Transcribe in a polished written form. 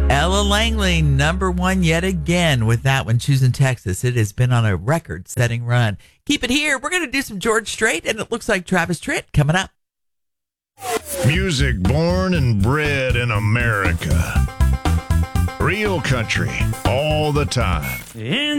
Ella Langley, number one yet again with that one, Choosing Texas. It has been on a record-setting run. Keep it here. We're going to do some George Strait, and it looks like Travis Tritt coming up. Music born and bred in America. Real country all the time.